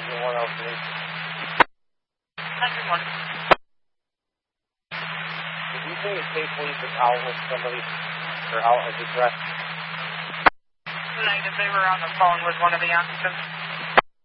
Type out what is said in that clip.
engine 1 alternation. Good morning. Did you think it's safe to out with somebody or out as a dress? Negative, they were on the phone with one of the occupants.